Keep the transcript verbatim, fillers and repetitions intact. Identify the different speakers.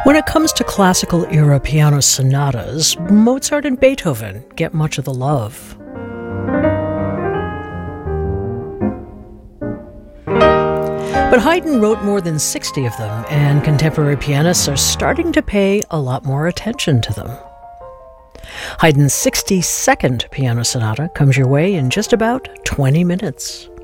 Speaker 1: When it comes to classical era piano sonatas, Mozart and Beethoven get much of the love. But Haydn wrote more than sixty of them, and contemporary pianists are starting to pay a lot more attention to them. Haydn's sixty-second piano sonata comes your way in just about twenty minutes.